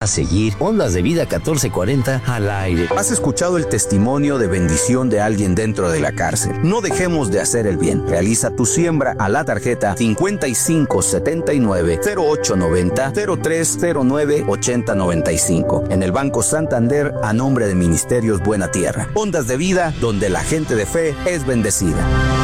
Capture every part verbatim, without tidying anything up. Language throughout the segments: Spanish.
seguir, Ondas de Vida catorce cuarenta al aire. Has escuchado el testimonio de bendición de alguien dentro de la cárcel. No dejemos de hacer el bien. Realiza tu siembra a la tarjeta cincuenta y cinco setenta y nueve cero ocho noventa cero tres cero nueve ochenta noventa y cinco en el Banco Santander a nombre de Ministerios Buena Tierra. Ondas de Vida, donde la gente de fe es bendecida.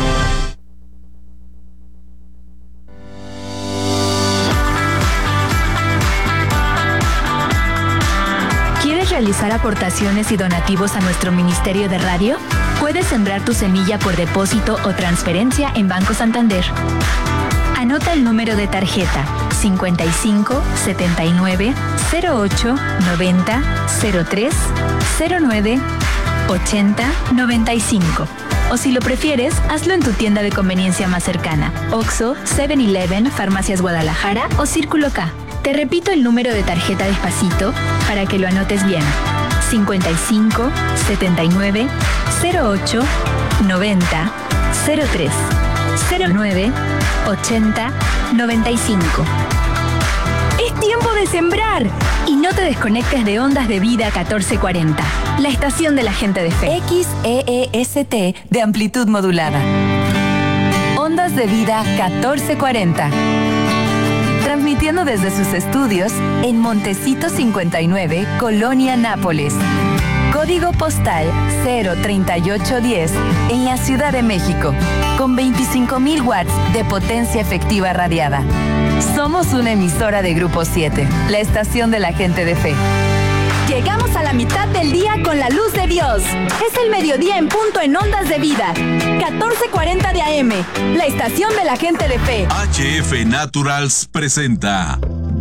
¿Realizar aportaciones y donativos a nuestro Ministerio de Radio? Puedes sembrar tu semilla por depósito o transferencia en Banco Santander. Anota el número de tarjeta cincuenta y cinco setenta y nueve cero ocho noventa cero tres cero nueve ochenta noventa y cinco. O si lo prefieres, hazlo en tu tienda de conveniencia más cercana: Oxxo, seven eleven, Farmacias Guadalajara o Círculo K. Te repito el número de tarjeta despacito para que lo anotes bien: cincuenta y cinco setenta y nueve cero ocho noventa cero tres cero nueve ochenta noventa y cinco. ¡Es tiempo de sembrar! Y no te desconectes de Ondas de Vida catorce cuarenta, la estación de la gente de fe. X E E S T de amplitud modulada. Ondas de Vida catorce cuarenta. Transmitiendo desde sus estudios en Montecito cincuenta y nueve, Colonia Nápoles. Código postal cero treinta y ocho diez en la Ciudad de México, con veinticinco mil watts de potencia efectiva radiada. Somos una emisora de Grupo siete, la estación de la gente de fe. Llegamos a la mitad del día con la luz de Dios. Es el mediodía en punto en Ondas de Vida. catorce cuarenta de A M, la estación de la gente de fe. H F Naturals presenta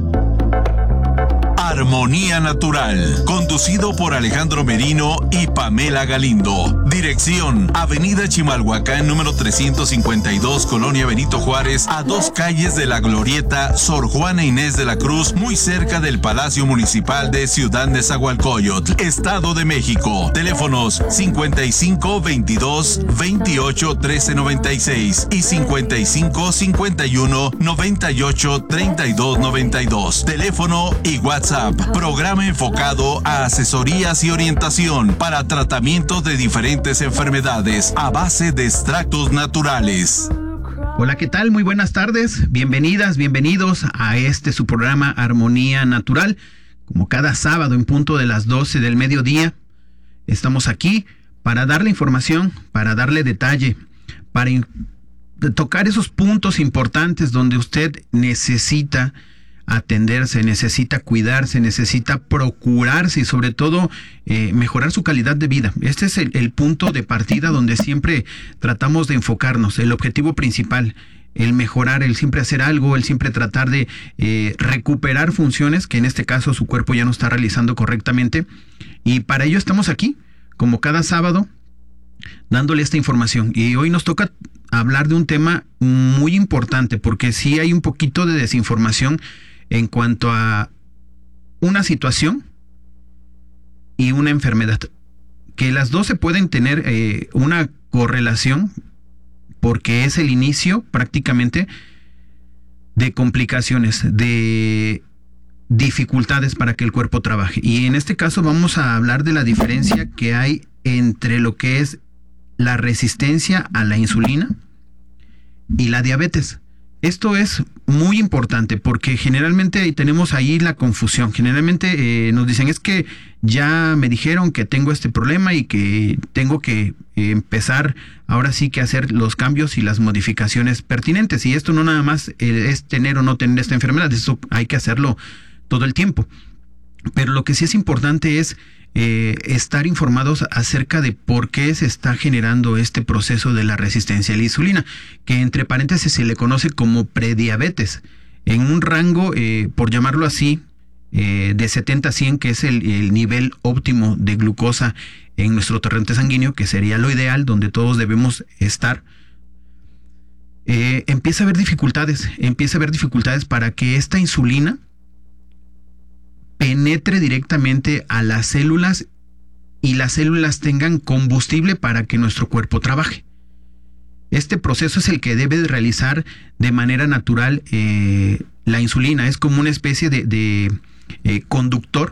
Armonía Natural, conducido por Alejandro Merino y Pamela Galindo. Dirección: Avenida Chimalhuacán, número trescientos cincuenta y dos, Colonia Benito Juárez, a dos calles de la Glorieta Sor Juana Inés de la Cruz, muy cerca del Palacio Municipal de Ciudad Nezahualcóyotl, Estado de México. Teléfonos cincuenta y cinco veintidós veintiocho trece noventa y seis y cincuenta y cinco cincuenta y uno noventa y ocho treinta y dos noventa y dos. Teléfono y WhatsApp. Programa enfocado a asesorías y orientación para tratamientos de diferentes enfermedades a base de extractos naturales. Hola, ¿qué tal? Muy buenas tardes. Bienvenidas, bienvenidos a este su programa Armonía Natural. Como cada sábado en punto de las doce del mediodía, estamos aquí para darle información, para darle detalle, para in- tocar esos puntos importantes donde usted necesita atenderse, necesita cuidarse, necesita procurarse y sobre todo eh, mejorar su calidad de vida. Este es el, el punto de partida donde siempre tratamos de enfocarnos, el objetivo principal, el mejorar, el siempre hacer algo, el siempre tratar de eh, recuperar funciones que en este caso su cuerpo ya no está realizando correctamente, y para ello estamos aquí, como cada sábado, dándole esta información. Y hoy nos toca hablar de un tema muy importante, porque sí hay un poquito de desinformación en cuanto a una situación y una enfermedad, que las dos se pueden tener eh, una correlación, porque es el inicio prácticamente de complicaciones, de dificultades para que el cuerpo trabaje. Y en este caso vamos a hablar de la diferencia que hay entre lo que es la resistencia a la insulina y la diabetes. Esto es muy importante porque generalmente tenemos ahí la confusión. Generalmente eh, nos dicen, es que ya me dijeron que tengo este problema y que tengo que eh, empezar ahora sí que hacer los cambios y las modificaciones pertinentes. Y esto no nada más eh, es tener o no tener esta enfermedad, eso hay que hacerlo todo el tiempo. Pero lo que sí es importante es eh, estar informados acerca de por qué se está generando este proceso de la resistencia a la insulina, que entre paréntesis se le conoce como prediabetes, en un rango, eh, por llamarlo así, eh, de setenta a cien, que es el, el nivel óptimo de glucosa en nuestro torrente sanguíneo, que sería lo ideal, donde todos debemos estar. Eh, empieza a haber dificultades, empieza a haber dificultades para que esta insulina penetre directamente a las células y las células tengan combustible para que nuestro cuerpo trabaje. Este proceso es el que debe de realizar de manera natural eh, la insulina. Es como una especie de, de eh, conductor